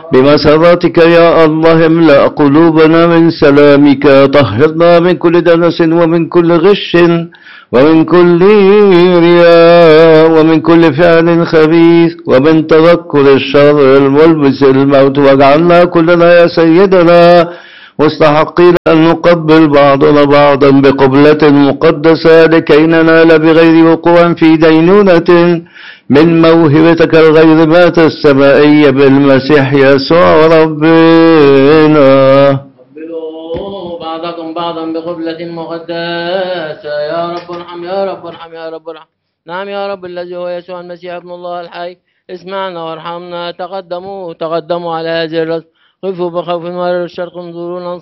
بمسراتك يا الله املأ قلوبنا من سلامك، طهرنا من كل دنس ومن كل غش ومن كل رياء ومن كل فعل خبيث ومن تذكر الشر الملبس الموت، واجعلنا كلنا يا سيدنا مستحقين أن نقبل بعضنا بعضا بقبلة مقدسة لكي ننال بغير وقوع في دينونة من موهبتك الغير مات السمائية بالمسيح يسوع ربنا. قبلوا بعضكم بعضا بقبلة مقدسة. يا رب ارحم يا رب ارحم يا رب ارحم. نعم يا رب الذي هو يسوع المسيح ابن الله الحي، اسمعنا وارحمنا. تقدموا على هذه الرسم، قفوا بخوف ورا الشرق انظرونا